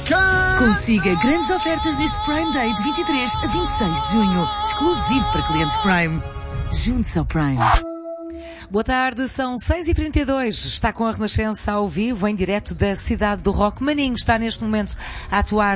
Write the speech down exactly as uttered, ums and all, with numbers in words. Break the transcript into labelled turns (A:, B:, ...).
A: cá!
B: Consiga grandes ofertas neste Prime Day de vinte e três a vinte e seis de junho. Exclusivo para clientes Prime. Juntos ao Prime.
C: Boa tarde, são seis e trinta e dois. Está com a Renascença ao vivo, em direto da cidade do Rock. Maninho está neste momento a atuar